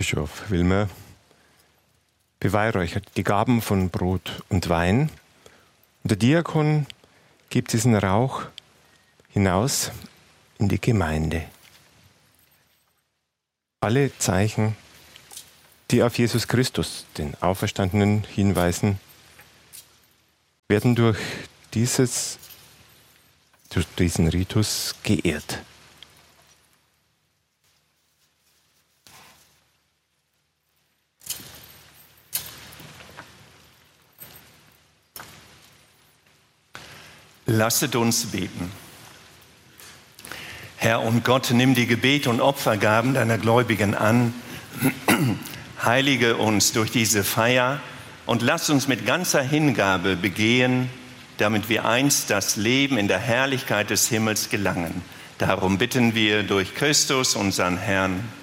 Bischof Wilmer beweihräuchert die Gaben von Brot und Wein. Und der Diakon gibt diesen Rauch hinaus in die Gemeinde. Alle Zeichen, die auf Jesus Christus, den Auferstandenen, hinweisen, werden durch diesen Ritus geehrt. Lasset uns beten. Herr und Gott, nimm die Gebete und Opfergaben deiner Gläubigen an, heilige uns durch diese Feier und lass uns mit ganzer Hingabe begehen, damit wir einst das Leben in der Herrlichkeit des Himmels gelangen. Darum bitten wir durch Christus, unseren Herrn.